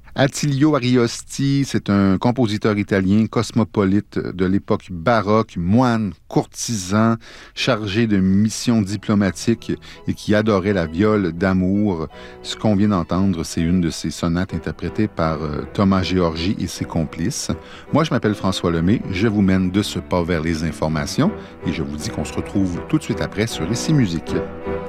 Attilio Ariosti, c'est un compositeur italien cosmopolite de l'époque baroque, moine, courtisan, chargé de missions diplomatiques et qui adorait la viole d'amour. Ce qu'on vient d'entendre, c'est une de ses sonates interprétées par Thomas Georgi et ses complices. Moi, je m'appelle François Lemay, je vous mène de ce pas vers les informations et je vous dis qu'on se retrouve tout de suite après sur Ici Musique.